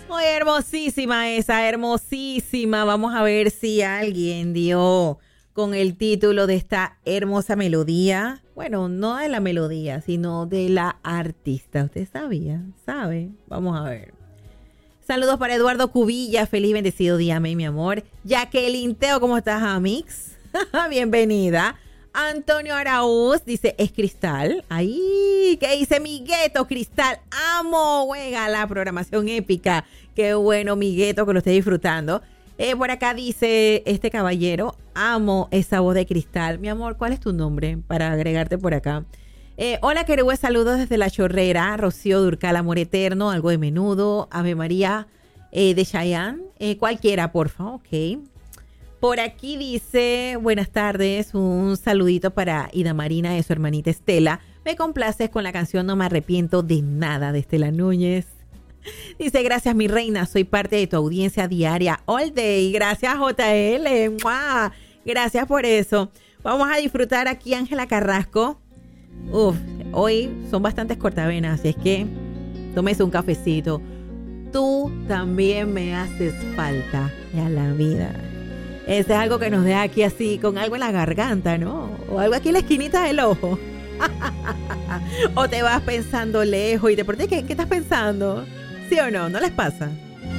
Muy hermosísima esa, hermosísima. Vamos a ver si alguien dio con el título de esta hermosa melodía. Bueno, no de la melodía, sino de la artista. ¿Usted sabía? ¿Sabe? Vamos a ver. Saludos para Eduardo Cubilla. Feliz y bendecido día, mi amor. Jacqueline Teo, ¿cómo estás, Amix? Bienvenida. Antonio Araúz dice, es Cristal. Ahí, ¿qué dice Migueto? Cristal, amo, juega la programación épica. Qué bueno, Migueto, que lo esté disfrutando. Por acá dice este caballero, amo esa voz de Cristal. Mi amor, ¿cuál es tu nombre para agregarte por acá? Hola, Querehue, saludos desde La Chorrera. Rocío Durcal, amor eterno, algo de menudo. Ave María de Chayanne. Cualquiera, porfa, ok. Por aquí dice, buenas tardes, un saludito para Ida Marina de su hermanita Estela. Me complaces con la canción No me arrepiento de nada de Estela Núñez. Dice, gracias mi reina, soy parte de tu audiencia diaria all day. Gracias JL, ¡mua! Gracias por eso. Vamos a disfrutar aquí Ángela Carrasco. Hoy son bastantes cortavenas, así es que tómese un cafecito. Tú también me haces falta a la vida. Ese es algo que nos deja aquí así, con algo en la garganta, ¿no? O algo aquí en la esquinita del ojo. O te vas pensando lejos y ¿qué estás pensando? ¿Sí o no? ¿No les pasa?